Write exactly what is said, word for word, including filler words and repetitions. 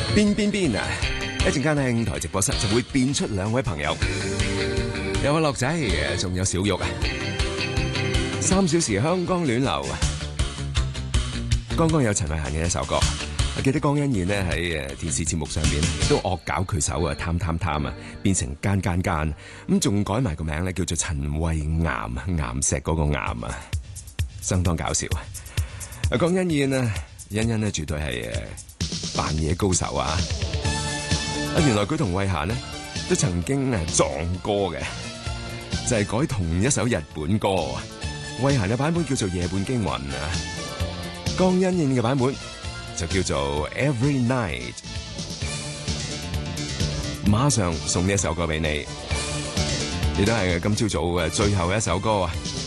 變變變啊！一陣間喺舞台直播室就會變出兩位朋友，有阿樂仔，仲有小玉啊！三小時香江暖流啊！剛剛有陳慧嫻嘅一首歌，我記得江欣燕呢喺誒電視節目上面都惡搞佢首啊貪貪貪啊，變成奸奸奸，咁仲改埋個名咧叫做陳慧岩，岩石嗰個岩啊，相當搞笑啊！阿江欣燕啊，欣欣呢絕對係誒扮嘢高手啊！啊，原來佢同慧嫻呢都曾經誒撞歌嘅，就係、是、改同一首日本歌。慧嫻嘅版本叫做《夜半驚魂》啊，江欣燕嘅版本就叫做《Every Night》。馬上送呢一首歌俾你，亦都係今朝早嘅最後一首歌啊！